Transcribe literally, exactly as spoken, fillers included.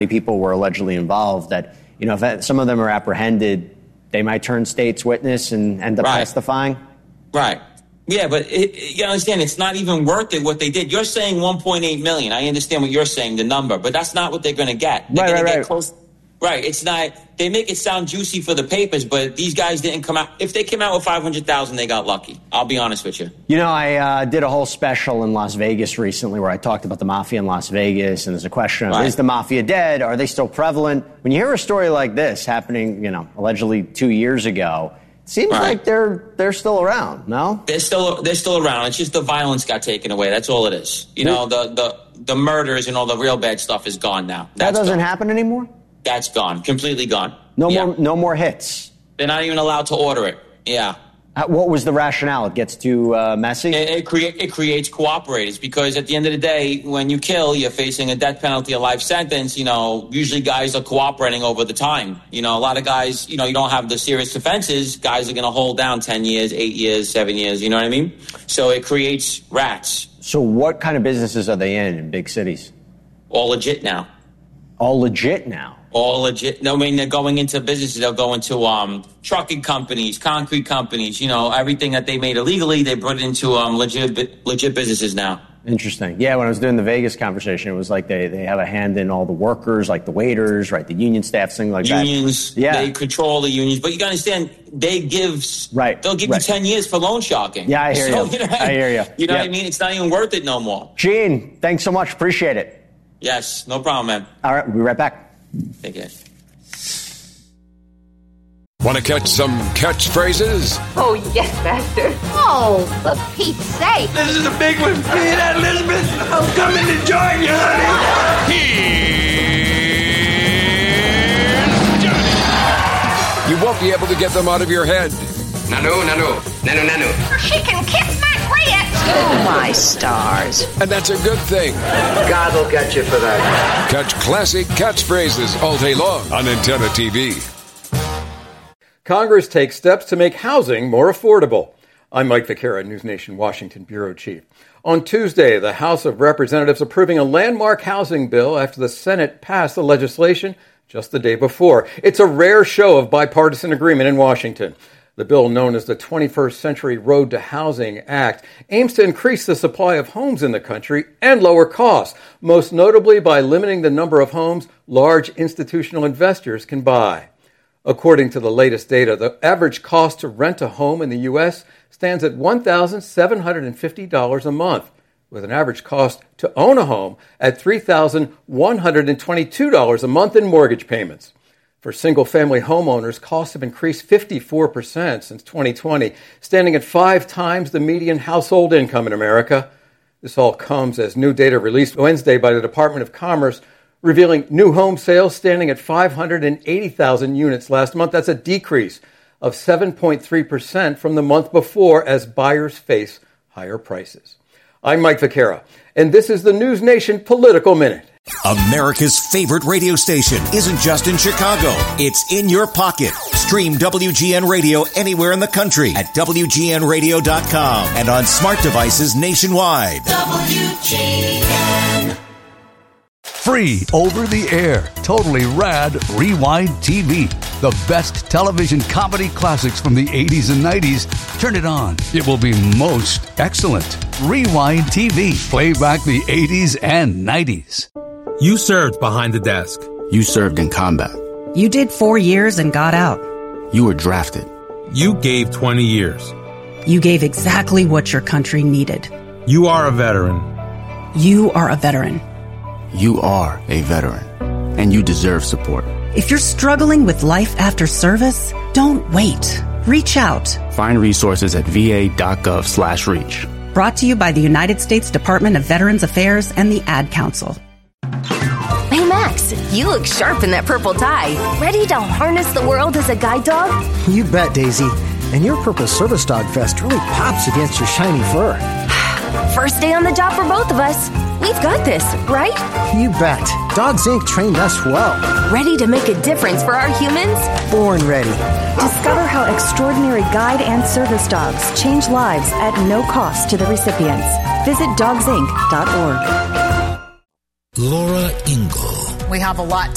people were allegedly involved that, you know, if some of them are apprehended, they might turn state's witness and end up right. testifying? Right. Yeah, but it, you understand, it's not even worth it what they did. You're saying one point eight million dollars. I understand what you're saying, the number, but that's not what they're going to get. They're right, going right, to get right. close. Right. It's not, they make it sound juicy for the papers, but these guys didn't come out. If they came out with five hundred thousand, they got lucky. I'll be honest with you. You know, I uh, did a whole special in Las Vegas recently where I talked about the mafia in Las Vegas, and there's a question of, right. is the mafia dead? Are they still prevalent? When you hear a story like this happening, you know, allegedly two years ago, it seems right. like they're they're still around, no? They're still they're still around. It's just the violence got taken away. That's all it is. You know, the the, the murders and all the real bad stuff is gone now. That's that doesn't gone. happen anymore? That's gone. Completely gone. No yeah. more no more hits. They're not even allowed to order it. Yeah. Uh, what was the rationale? It gets too uh, messy? It, it, crea- it creates cooperators because at the end of the day, when you kill, you're facing a death penalty, a life sentence. You know, usually guys are cooperating over the time. You know, a lot of guys, you know, you don't have the serious offenses. Guys are going to hold down ten years, eight years, seven years. You know what I mean? So it creates rats. So what kind of businesses are they in in big cities? All legit now. All legit now? All legit. No, I mean, they're going into businesses. They'll go into um, trucking companies, concrete companies. You know, everything that they made illegally, they put it into um, legit legit businesses now. Interesting. Yeah, when I was doing the Vegas conversation, it was like they, they have a hand in all the workers, like the waiters, right, the union staff, things like unions, that. Unions, yeah. They control the unions. But you got to understand, they give, right, they'll give right. you ten years for loan sharking. Yeah, I hear so, you. you know, I hear you. You know yep. what I mean? It's not even worth it no more. Gene, thanks so much. Appreciate it. Yes, no problem, man. All right, we'll be right back. Take care. Want to catch some catchphrases? Oh, yes, Master. Oh, for Pete's sake. This is a big one. You hear that, Elizabeth? I'm coming to join you, honey. Here's Johnny. You won't be able to get them out of your head. Nano, nano, nano, nano. She can kiss my clit. Oh, my stars. And that's a good thing. God will get you for that. Catch classic catchphrases all day long on Antenna T V. Congress takes steps to make housing more affordable. I'm Mike Vaquera, News Nation Washington Bureau Chief. On Tuesday, the House of Representatives approving a landmark housing bill after the Senate passed the legislation just the day before. It's a rare show of bipartisan agreement in Washington. The bill, known as the twenty-first Century Road to Housing Act, aims to increase the supply of homes in the country and lower costs, most notably by limiting the number of homes large institutional investors can buy. According to the latest data, the average cost to rent a home in the U S stands at one thousand seven hundred fifty dollars a month, with an average cost to own a home at three thousand one hundred twenty-two dollars a month in mortgage payments. For single-family homeowners, costs have increased fifty-four percent since twenty twenty, standing at five times the median household income in America. This all comes as new data released Wednesday by the Department of Commerce revealing new home sales standing at five hundred eighty thousand units last month. That's a decrease of seven point three percent from the month before as buyers face higher prices. I'm Mike Vaquera, and this is the News Nation Political Minute. America's favorite radio station isn't just in Chicago. It's in your pocket. Stream W G N Radio anywhere in the country at W G N radio dot com and on smart devices nationwide. W G N. Free over the air, totally rad Rewind T V. The best television comedy classics from the eighties and nineties. Turn it on. It will be most excellent. Rewind T V. Play back the eighties and nineties. You served behind the desk. You served in combat. You did four years and got out. You were drafted. You gave twenty years. You gave exactly what your country needed. You are a veteran. You are a veteran. You are a veteran, and you deserve support. If you're struggling with life after service, don't wait. Reach out. Find resources at va.gov slash reach. Brought to you by the United States Department of Veterans Affairs and the Ad Council. Hey, Max, you look sharp in that purple tie. Ready to harness the world as a guide dog? You bet, Daisy. And your purple service dog vest really pops against your shiny fur. First day on the job for both of us. We've got this, right? You bet. Dogs Incorporated trained us well. Ready to make a difference for our humans? Born ready. Discover how extraordinary guide and service dogs change lives at no cost to the recipients. Visit dogs inc dot org. Laura Ingle. We have a lot